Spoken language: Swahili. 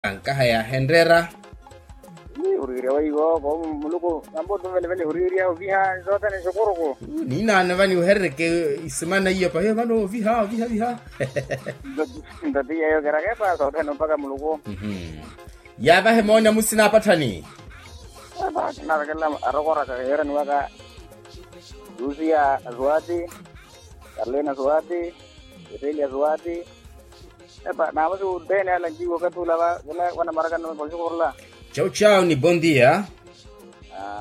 Nkahaya Henrera. Uriria waigo ko muluko ambo to vele uriria viha zote ni shukuru. Nina anavani uhereke isimana hiyo pa bano viha. Ndati yayo garage pa zote no paga muluko. Yaba hemona musina patani. Ba na kala arokora ka yeran waga Lucia Azwati, Carlena Azwati, Etelia Azwati. Ba na wasu dene ala jiwo katula wana maraka no bolsukurla. Chao ni bom dia.